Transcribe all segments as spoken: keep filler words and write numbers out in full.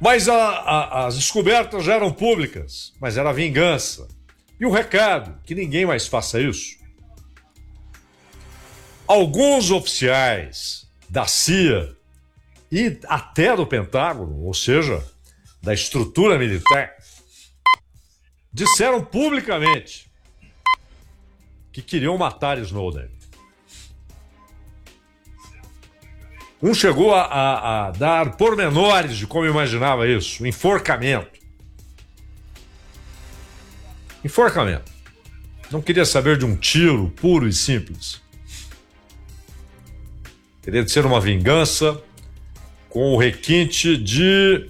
Mas a, a, as descobertas já eram públicas, mas era vingança. E o recado, que ninguém mais faça isso. Alguns oficiais da C I A e até do Pentágono, ou seja, da estrutura militar, disseram publicamente que queriam matar Snowden. Um chegou a, a, a dar pormenores de como imaginava isso, enforcamento. Enforcamento. Não queria saber de um tiro puro e simples. Queria ser uma vingança com o requinte de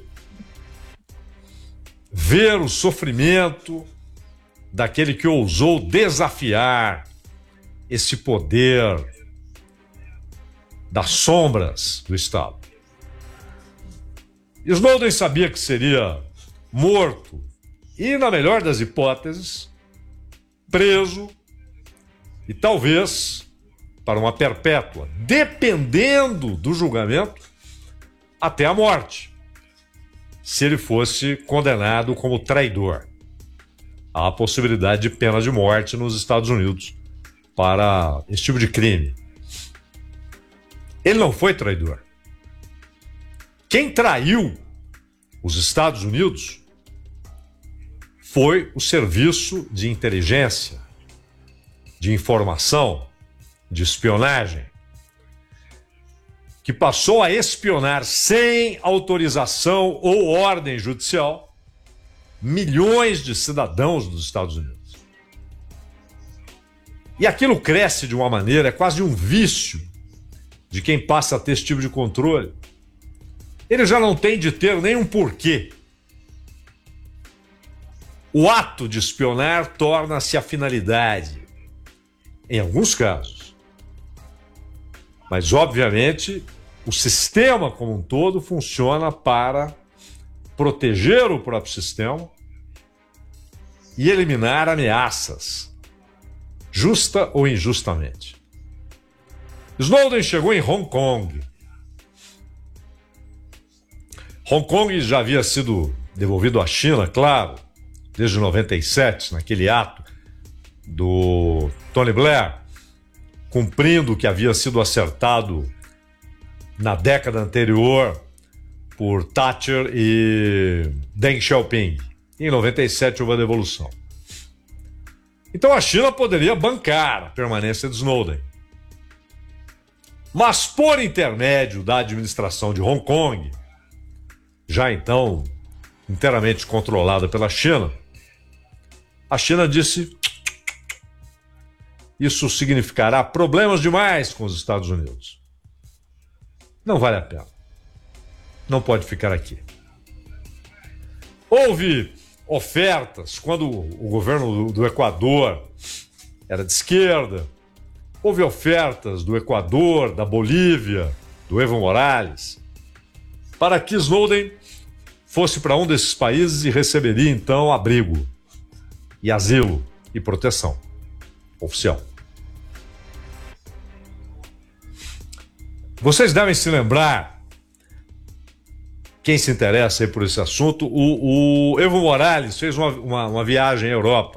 ver o sofrimento daquele que ousou desafiar esse poder das sombras do Estado. Snowden sabia que seria morto e, na melhor das hipóteses, preso e talvez para uma perpétua, dependendo do julgamento, até a morte, se ele fosse condenado como traidor. Há a possibilidade de pena de morte nos Estados Unidos para esse tipo de crime. Ele não foi traidor. Quem traiu os Estados Unidos foi o serviço de inteligência, de informação, de espionagem, que passou a espionar sem autorização ou ordem judicial milhões de cidadãos dos Estados Unidos. E aquilo cresce de uma maneira, é quase um vício de quem passa a ter esse tipo de controle. Ele já não tem de ter nenhum porquê. O ato de espionar torna-se a finalidade, em alguns casos. Mas, obviamente, o sistema como um todo funciona para proteger o próprio sistema e eliminar ameaças, justa ou injustamente. Snowden chegou em Hong Kong. Hong Kong já havia sido devolvido à China, claro, desde noventa e sete, naquele ato do Tony Blair, cumprindo o que havia sido acertado na década anterior por Thatcher e Deng Xiaoping. Em noventa e sete houve a devolução. Então a China poderia bancar a permanência de Snowden. Mas por intermédio da administração de Hong Kong, já então inteiramente controlada pela China, a China disse: isso significará problemas demais com os Estados Unidos. Não vale a pena. Não pode ficar aqui. Houve ofertas quando o governo do Equador era de esquerda. Houve ofertas do Equador, da Bolívia, do Evo Morales, para que Snowden fosse para um desses países e receberia então abrigo e asilo e proteção oficial. Vocês devem se lembrar, quem se interessa aí por esse assunto, o, o Evo Morales fez uma, uma, uma viagem à Europa.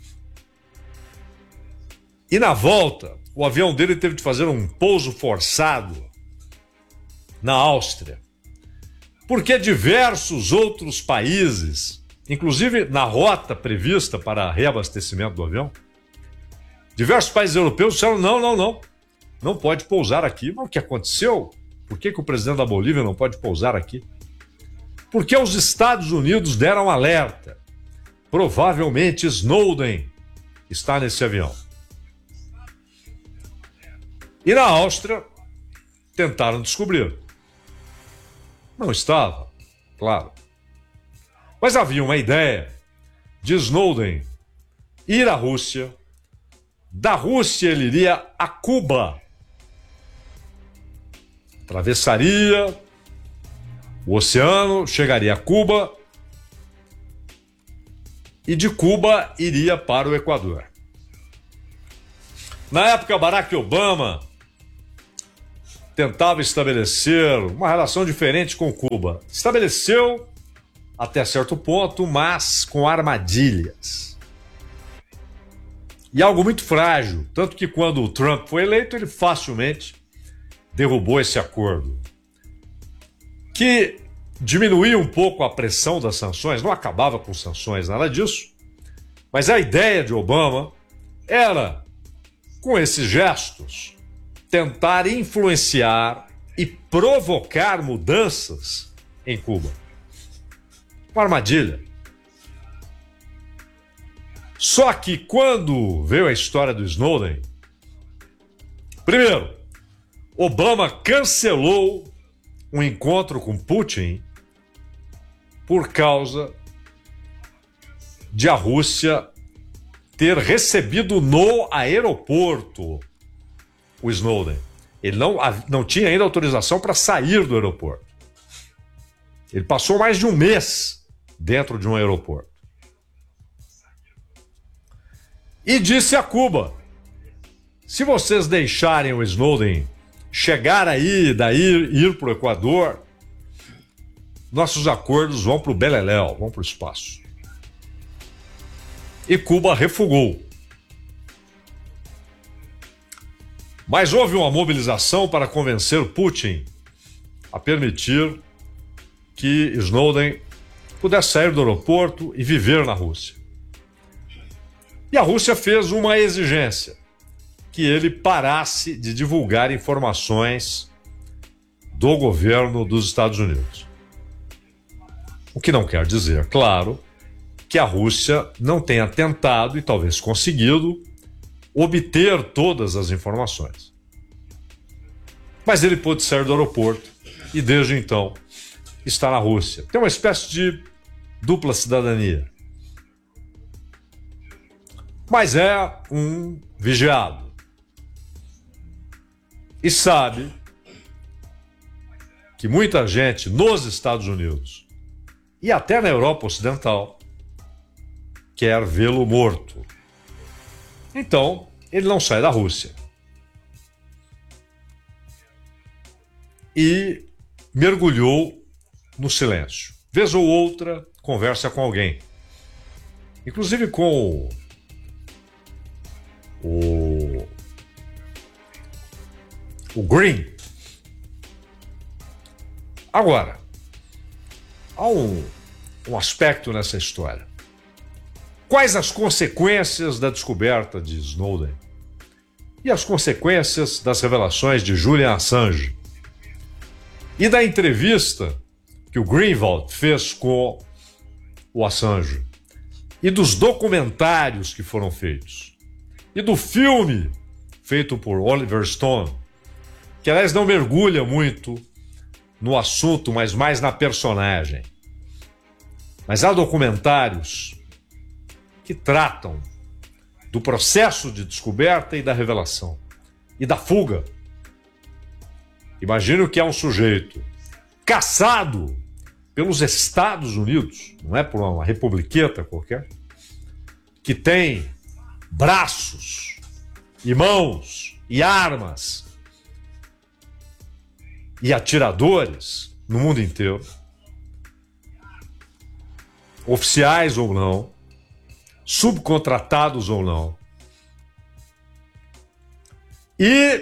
E na volta, o avião dele teve de fazer um pouso forçado na Áustria, porque diversos outros países, inclusive na rota prevista para reabastecimento do avião, diversos países europeus disseram: não, não, não, não pode pousar aqui. Mas o que aconteceu? Por que que o presidente da Bolívia não pode pousar aqui? Porque os Estados Unidos deram alerta. Provavelmente Snowden está nesse avião. E na Áustria, tentaram descobrir. Não estava, claro. Mas havia uma ideia de Snowden ir à Rússia. Da Rússia ele iria a Cuba. Atravessaria o oceano, chegaria a Cuba e de Cuba iria para o Equador. Na época, Barack Obama tentava estabelecer uma relação diferente com Cuba. Estabeleceu até certo ponto, mas com armadilhas. E algo muito frágil, tanto que quando o Trump foi eleito, ele facilmente derrubou esse acordo, que diminuía um pouco a pressão das sanções, não acabava com sanções, nada disso, mas a ideia de Obama era, com esses gestos, tentar influenciar e provocar mudanças em Cuba. Uma armadilha. Só que quando veio a história do Snowden, primeiro, Obama cancelou um encontro com Putin por causa de a Rússia ter recebido no aeroporto o Snowden. Ele não, não tinha ainda autorização para sair do aeroporto. Ele passou mais de um mês dentro de um aeroporto. E disse a Cuba: se vocês deixarem o Snowden chegar aí, daí ir para o Equador, nossos acordos vão para o beleléu, vão para o espaço. E Cuba refugou. Mas houve uma mobilização para convencer Putin a permitir que Snowden pudesse sair do aeroporto e viver na Rússia. E a Rússia fez uma exigência, que ele parasse de divulgar informações do governo dos Estados Unidos. O que não quer dizer, claro, que a Rússia não tenha tentado e talvez conseguido obter todas as informações. Mas ele pôde sair do aeroporto e desde então está na Rússia. Tem uma espécie de dupla cidadania. Mas é um vigiado. E sabe que muita gente nos Estados Unidos e até na Europa Ocidental quer vê-lo morto. Então, ele não sai da Rússia. E mergulhou no silêncio. Vez ou outra, conversa com alguém. Inclusive com o, o Green. Agora, há um, um aspecto nessa história. Quais as consequências da descoberta de Snowden? E as consequências das revelações de Julian Assange? E da entrevista que o Greenwald fez com o Assange? E dos documentários que foram feitos? E do filme feito por Oliver Stone, que aliás não mergulha muito no assunto, mas mais na personagem. Mas há documentários que tratam do processo de descoberta e da revelação, e da fuga. Imagine que é um sujeito caçado pelos Estados Unidos, não é por uma republiqueta qualquer, que tem braços e mãos e armas e atiradores no mundo inteiro, oficiais ou não, subcontratados ou não, e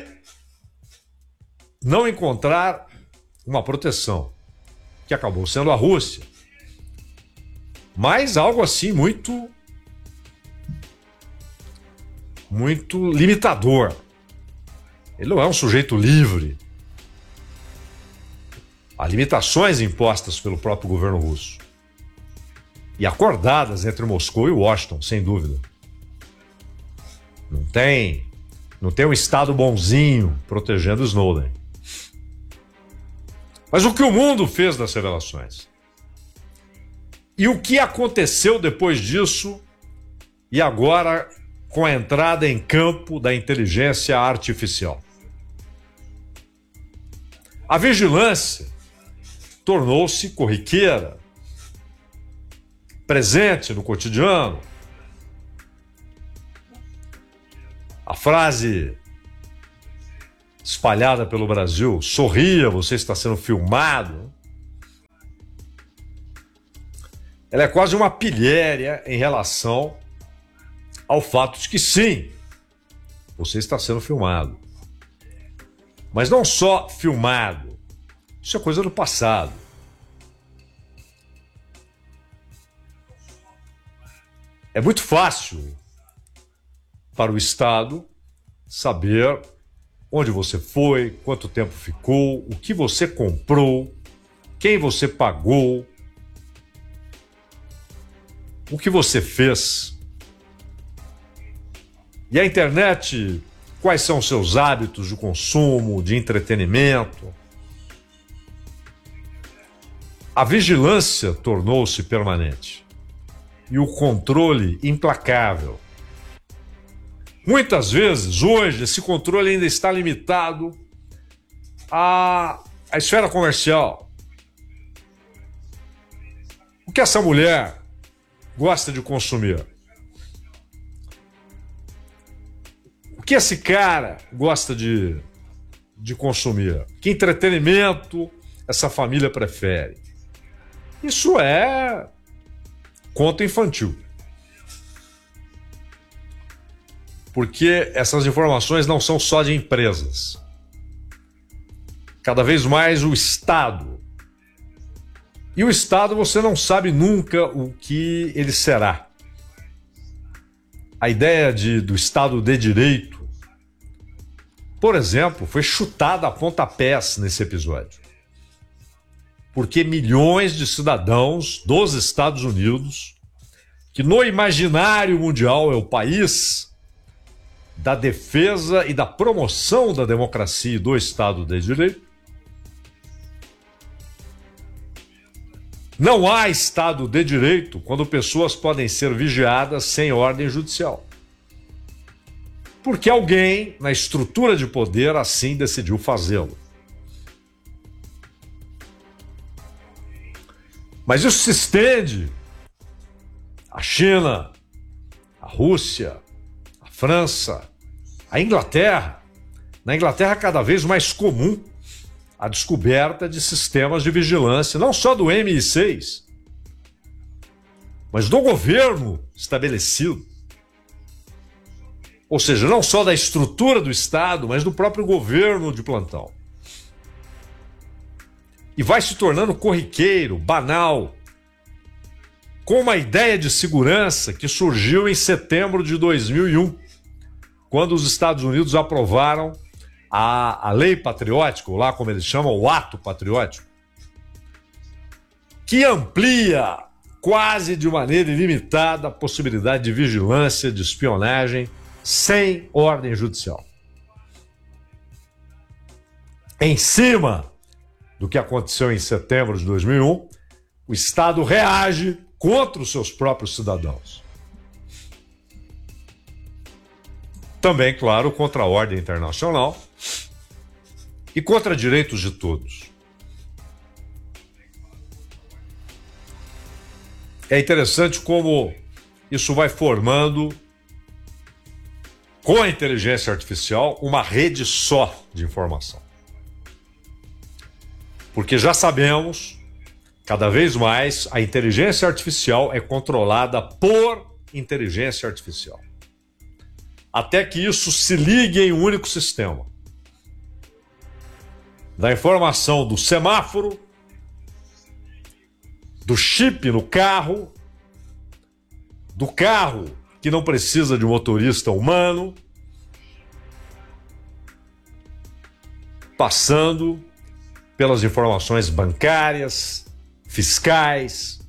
não encontrar uma proteção, que acabou sendo a Rússia, mas algo assim muito muito limitador. Ele não é um sujeito livre. Há limitações impostas pelo próprio governo russo e acordadas entre Moscou e Washington, sem dúvida. Não tem, não tem um Estado bonzinho protegendo Snowden. Mas o que o mundo fez das revelações? E o que aconteceu depois disso e agora com a entrada em campo da inteligência artificial? A vigilância tornou-se corriqueira, presente no cotidiano. A frase espalhada pelo Brasil: sorria, você está sendo filmado, ela é quase uma pilhéria em relação ao fato de que sim, você está sendo filmado. Mas não só filmado, isso é coisa do passado. É muito fácil para o Estado saber onde você foi, quanto tempo ficou, o que você comprou, quem você pagou, o que você fez. E a internet, quais são os seus hábitos de consumo, de entretenimento? A vigilância tornou-se permanente e o controle implacável. Muitas vezes, hoje, esse controle ainda está limitado à, à esfera comercial. O que essa mulher gosta de consumir? O que esse cara gosta de, de consumir? Que entretenimento essa família prefere? Isso é conto infantil. Porque essas informações não são só de empresas. Cada vez mais o Estado. E o Estado você não sabe nunca o que ele será. A ideia de, do Estado de Direito, por exemplo, foi chutada a pontapés nesse episódio. Porque milhões de cidadãos dos Estados Unidos, que no imaginário mundial é o país da defesa e da promoção da democracia e do Estado de Direito, não há Estado de Direito quando pessoas podem ser vigiadas sem ordem judicial. Porque alguém, na estrutura de poder, assim decidiu fazê-lo. Mas isso se estende à China, à Rússia, à França, à Inglaterra. Na Inglaterra, cada vez mais comum a descoberta de sistemas de vigilância, não só do M I seis, mas do governo estabelecido. Ou seja, não só da estrutura do Estado, mas do próprio governo de plantão. E vai se tornando corriqueiro, banal, com uma ideia de segurança que surgiu em setembro de dois mil e um, quando os Estados Unidos aprovaram a, a lei patriótica, ou lá como eles chamam, o ato patriótico, que amplia quase de maneira ilimitada a possibilidade de vigilância, de espionagem, sem ordem judicial. Em cima do que aconteceu em setembro de dois mil e um, o Estado reage contra os seus próprios cidadãos. Também, claro, contra a ordem internacional e contra direitos de todos. É interessante como isso vai formando, com a inteligência artificial, uma rede só de informação. Porque já sabemos, cada vez mais, a inteligência artificial é controlada por inteligência artificial. Até que isso se ligue em um único sistema. Da informação do semáforo, do chip no carro, do carro que não precisa de um motorista humano, passando pelas informações bancárias, fiscais,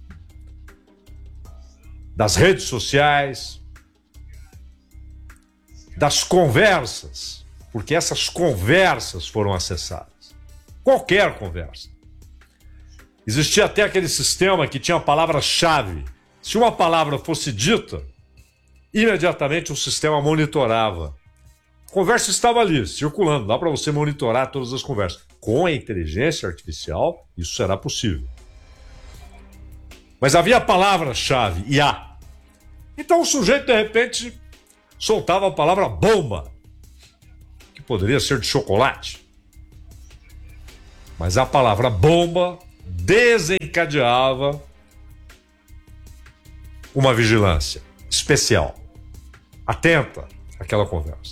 das redes sociais, das conversas, porque essas conversas foram acessadas. Qualquer conversa. Existia até aquele sistema que tinha palavra-chave. Se uma palavra fosse dita, imediatamente o sistema monitorava. A conversa estava ali, circulando. Dá para você monitorar todas as conversas. Com a inteligência artificial, isso será possível. Mas havia a palavra-chave, I A. Então o sujeito, de repente, soltava a palavra bomba, que poderia ser de chocolate. Mas a palavra bomba desencadeava uma vigilância especial, atenta àquela conversa.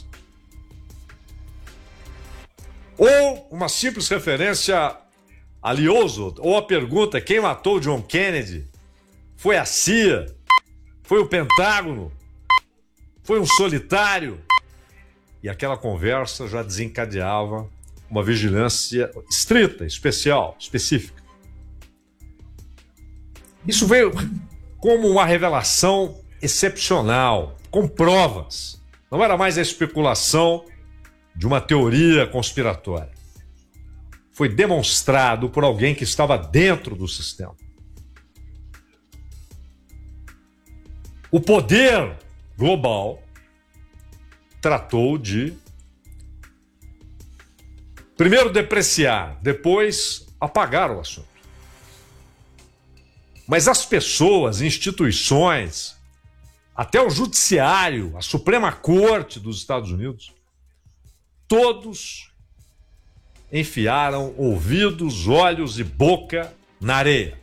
Ou uma simples referência a Lee Oswald, ou a pergunta: quem matou John Kennedy? Foi a C I A? Foi o Pentágono? Foi um solitário? E aquela conversa já desencadeava uma vigilância estrita, especial, específica. Isso veio como uma revelação excepcional, com provas. Não era mais a especulação de uma teoria conspiratória. Foi demonstrado por alguém que estava dentro do sistema. O poder global tratou de primeiro depreciar, depois apagar o assunto. Mas as pessoas, instituições, até o judiciário, a Suprema Corte dos Estados Unidos, todos enfiaram ouvidos, olhos e boca na areia.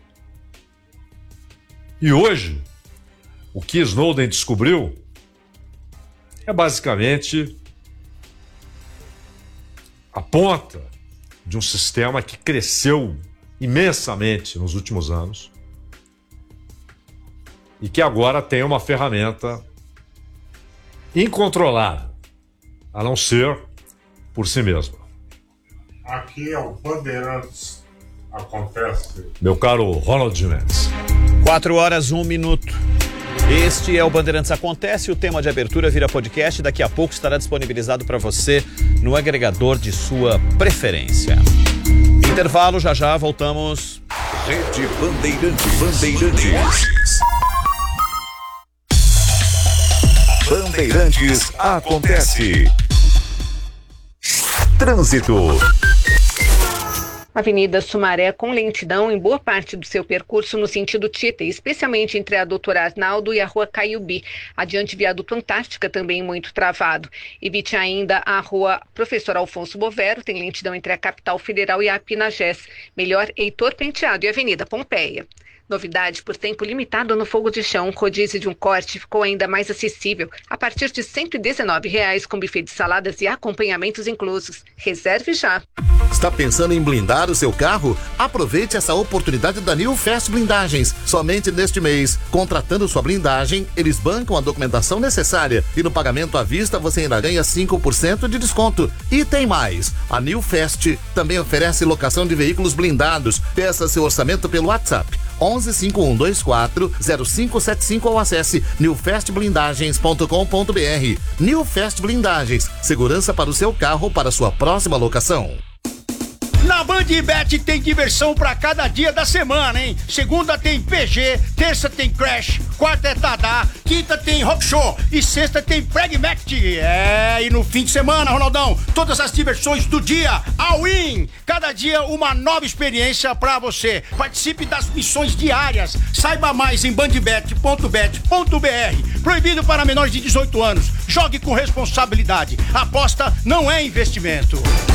E hoje, o que Snowden descobriu é basicamente a ponta de um sistema que cresceu imensamente nos últimos anos e que agora tem uma ferramenta incontrolável, a não ser por si mesma. Aqui é o Bandeirantes Acontece. Meu caro Ronald Mendes. Quatro horas, um minuto. Este é o Bandeirantes Acontece, o tema de abertura vira podcast, daqui a pouco estará disponibilizado para você no agregador de sua preferência. Intervalo, já já voltamos. Rede Bandeirantes. Bandeirantes. Bandeirantes Acontece. Trânsito. Avenida Sumaré com lentidão em boa parte do seu percurso no sentido Tietê, especialmente entre a Doutor Arnaldo e a Rua Caiubi. Adiante, Viaduto Antártica também muito travado. Evite ainda a Rua Professor Alfonso Bovero, tem lentidão entre a Capital Federal e a Pinagés. Melhor, Heitor Penteado e Avenida Pompeia. Novidade por tempo limitado no fogo de chão. Rodízio de um corte ficou ainda mais acessível, a partir de cento e dezenove reais, com buffet de saladas e acompanhamentos inclusos. Reserve já. Está pensando em blindar o seu carro? Aproveite essa oportunidade da New Fast Blindagens. Somente neste mês, contratando sua blindagem, eles bancam a documentação necessária e no pagamento à vista você ainda ganha cinco por cento de desconto. E tem mais, a New Fast também oferece locação de veículos blindados. Peça seu orçamento pelo WhatsApp onze cinco um dois quatro zero cinco sete cinco ou acesse new fast blindagens ponto com ponto br. New Fast Blindagens, segurança para o seu carro para sua próxima locação. Na Bandbet tem diversão pra cada dia da semana, hein? Segunda tem P G, terça tem Crash, quarta é Tadá, quinta tem Rock Show e sexta tem Pragmatic. É, e no fim de semana, Ronaldão, todas as diversões do dia, all in! Cada dia uma nova experiência pra você. Participe das missões diárias. Saiba mais em bandbet ponto bet ponto br. Proibido para menores de dezoito anos. Jogue com responsabilidade. Aposta não é investimento.